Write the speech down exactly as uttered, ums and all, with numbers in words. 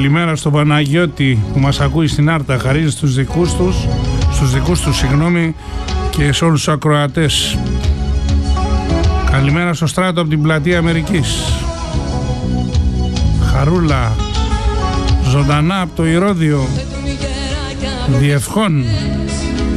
Καλημέρα στο Παναγιώτη που μας ακούει στην Άρτα, χαρίζει στους δικούς τους, στους δικούς τους συγγνώμη, και σε όλους τους ακροατές. Καλημέρα στο Στράτο από την Πλατεία Αμερικής. Χαρούλα, ζωντανά από το Ηρώδειο, Διευχών.